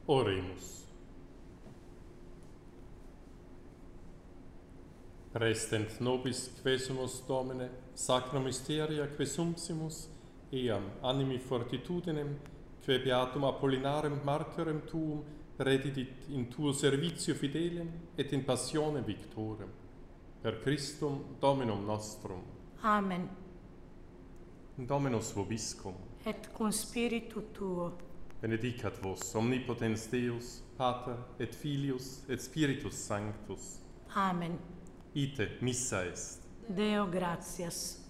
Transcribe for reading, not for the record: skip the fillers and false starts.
Oremus. Restent nobis quesumus Domine, sacra mysteria quesumpsimus, eam animi fortitudinem, que beatum Apollinarem martyrem tuum redidit in tuo servitio fidelem et in passione victorem. Per Christum Dominum nostrum. Amen. Dominus vobiscum. Et cum spiritu tuo. Benedicat vos omnipotens Deus, Pater et Filius et Spiritus Sanctus. Amen. Ite missa est. Deo gratias.